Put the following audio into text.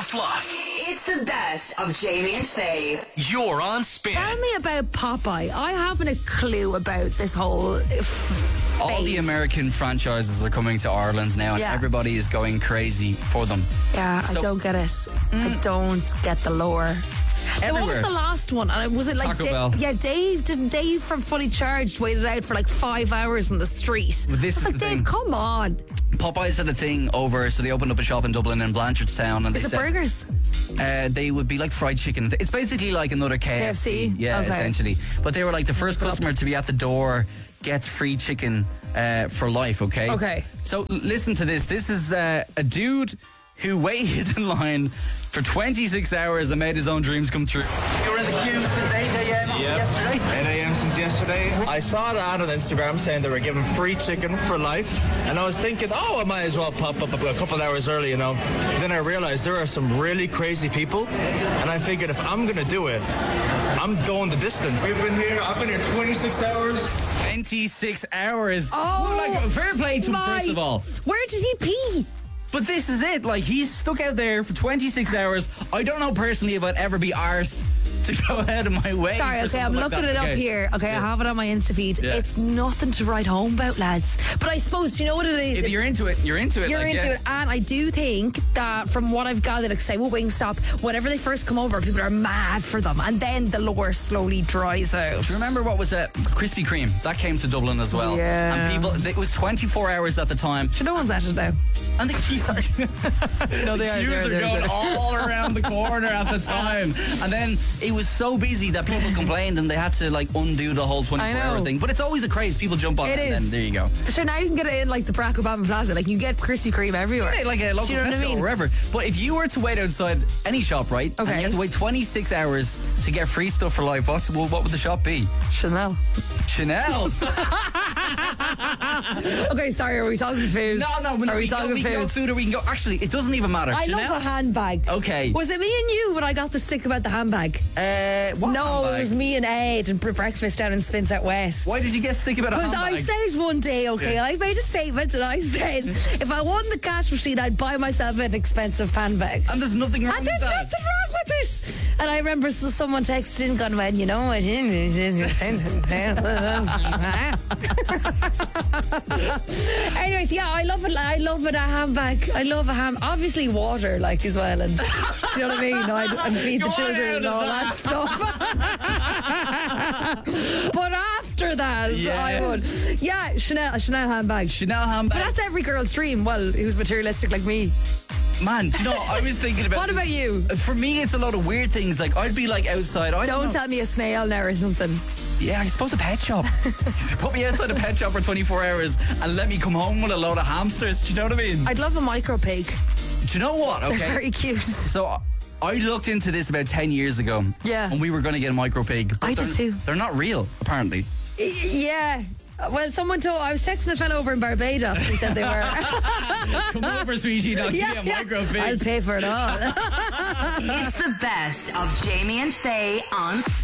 fluff. It's the best of Jamie and Faye. You're on Spin. Tell me about Popeye. I haven't a clue about this whole All the American franchises are coming to Ireland now, and Yeah. everybody is going crazy for them. Yeah, I So- don't get it. I don't get the lore. And what was Everywhere. the last one? And was it like Taco Bell. Yeah, didn't Dave from Fully Charged waited out for like 5 hours in the street? But this I was is like, the Dave, thing. come on. Popeyes had a thing over, so they opened up a shop in Dublin in Blanchardstown, and Is they it said burgers? they would be like fried chicken. It's basically like another KFC. KFC? Yeah, Okay. essentially. But they were like the first customer to be at the door gets free chicken for life. Okay. Okay. So listen to this. This is a dude who waited in line for 26 hours and made his own dreams come true. You were in the queue since 8 a.m. yesterday? 8 a.m. since yesterday. I saw the ad on Instagram saying they were giving free chicken for life, and I was thinking, I might as well pop up a couple hours early, Then I realized there are some really crazy people, and I figured if I'm gonna do it, I'm going the distance. I've been here 26 hours. 26 hours. Oh, Well, like, fair play to him, first of all. Where did he pee? But this is it. Like, he's stuck out there for 26 hours. I don't know personally if I'd ever be arsed to go out of my way. Sorry, for okay, something I'm like looking that. it up Okay. here. Okay, I have it on my Insta feed. Yeah. It's nothing to write home about, lads. But I suppose, do you know what it is? If you're into it, you're into it. You're like, into yeah. it, and I do think that from what I've gathered, like say with Wingstop, whenever they first come over, people are mad for them, and then the lore slowly dries out. Do you remember what was it? Krispy Kreme. That came to Dublin as well. Yeah. And people, it was 24 hours at the time. Sure, no one's at it now. And the queues are, No, the queues are going all around the corner at the time. And then it was so busy that people complained and they had to like undo the whole 24-hour know. thing. But it's always a craze. People jump on it, It and then is. there you go. Sure, now you can get it in like the Barack Obama Plaza. Like you get Krispy Kreme everywhere. Yeah, like a local Do you know Tesco what I mean? or wherever. But if you were to wait outside any shop, right? And Okay. you had to wait 26 hours to get free stuff for life, what would the shop be? Chanel. Chanel. Okay, sorry, are we talking food? No, Are we talking we can go food? food or we can go. Actually, it doesn't even matter. I Chanel? love a handbag. Okay. Was it me and you when I got the stick about the handbag? What No, handbag? it was me and Ed and breakfast down in Spins Out West. Why did you get stick about a Because handbag? I said one day, okay, Yeah. I made a statement and I said, if I won the cash machine, I'd buy myself an expensive handbag. And there's nothing wrong And with there's that. nothing wrong with it. And I remember someone texted in, gone, well, you know what? Anyways, yeah, I love it. I love it, a handbag. I love a obviously water, like, as well. And do you know what I mean? And feed the Go on children out and of all that stuff. But after that, Yeah. I would. Yeah, a Chanel handbag. Chanel handbag. But that's every girl's dream. Well, who's materialistic like me. Man, do you know, I was thinking about What this. about you? For me, it's a lot of weird things. Like, I'd be like outside. I Don't know. tell me a snail now or something. Yeah, I suppose a pet shop. Put me outside a pet shop for 24 hours and let me come home with a load of hamsters. Do you know what I mean? I'd love a micro pig. Do you know what? They're Okay. very cute. So I looked into this about 10 years ago. Yeah. And we were going to get a micro pig. I did too. They're not real, apparently. Yeah. Well, someone told. I was texting a fellow over in Barbados. He said they were. Come over, sweetie. Now, give me a micro pig. I'll pay for it all. It's the best of Jamie and Faye on